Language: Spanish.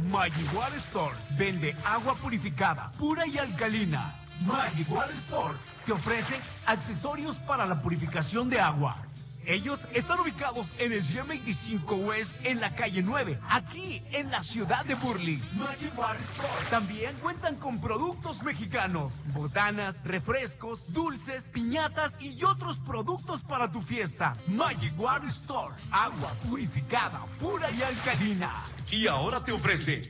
Magic Water Store vende agua purificada, pura y alcalina. Magic Water Store te ofrece accesorios para la purificación de agua. Ellos están ubicados en el 125 West, en la calle 9, aquí en la ciudad de Burley. Magic Water Store. También cuentan con productos mexicanos, botanas, refrescos, dulces, piñatas y otros productos para tu fiesta. Magic Water Store, agua purificada, pura y alcalina. Y ahora te ofrece